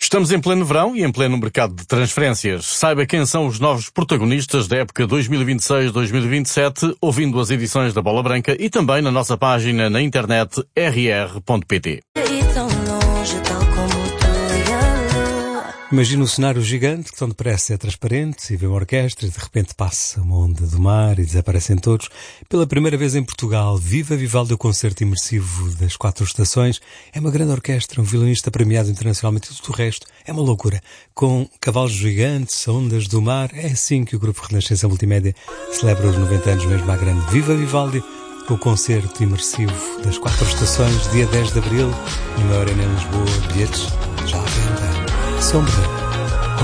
Estamos em pleno verão e em pleno mercado de transferências. Saiba quem são os novos protagonistas da época 2026-2027, ouvindo as edições da Bola Branca e também na nossa página na internet rr.pt. Imagina um cenário gigante que tão depressa é transparente e vê uma orquestra e de repente passa uma onda do mar e desaparecem todos. Pela primeira vez em Portugal, Viva Vivaldi, o concerto imersivo das 4 estações. É uma grande orquestra, um violonista premiado internacionalmente e tudo o resto é uma loucura. Com cavalos gigantes, ondas do mar, é assim que o Grupo Renascença Multimédia celebra os 90 anos mesmo à grande. Viva Vivaldi, o concerto imersivo das 4 estações, dia 10 de abril, no Maior Arena em Lisboa, bilhetes já à venda. Sombra.